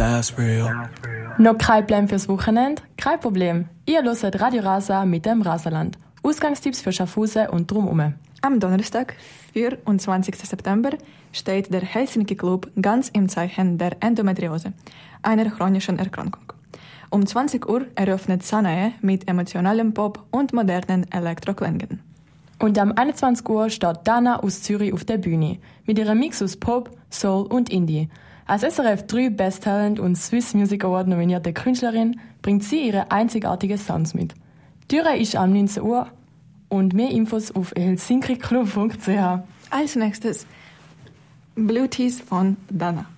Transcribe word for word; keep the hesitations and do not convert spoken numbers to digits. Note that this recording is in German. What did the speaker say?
that's real. Noch kein Plan fürs Wochenende? Kein Problem. Ihr hört Radio Rasa mit dem Rasaland. Ausgangstipps für Schaffhausen und drumherum. Am Donnerstag, vierundzwanzigsten September, steht der Helsinki Club ganz im Zeichen der Endometriose, einer chronischen Erkrankung. Um zwanzig Uhr eröffnet Sanae mit emotionalem Pop und modernen Elektroklängen. Und am einundzwanzig Uhr steht Dana aus Zürich auf der Bühne mit ihrem Mix aus Pop, Soul und Indie. Als S R F drei Best Talent und Swiss Music Award nominierte Künstlerin bringt sie ihre einzigartigen Sounds mit. Die Türe ist am neunzehn Uhr und mehr Infos auf helsinkiclub punkt c h. Als nächstes Blue Tees von Dana.